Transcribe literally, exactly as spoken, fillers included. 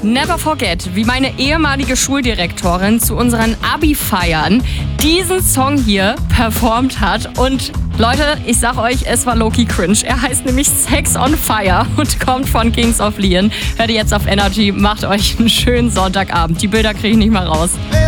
never forget, wie meine ehemalige Schuldirektorin zu unseren Abi-Feiern diesen Song hier performt hat. Und Leute, ich sag euch, es war low-key cringe. Er heißt nämlich Sex on Fire und kommt von Kings of Leon. Hört ihr jetzt auf Energy, macht euch einen schönen Sonntagabend. Die Bilder kriege ich nicht mal raus.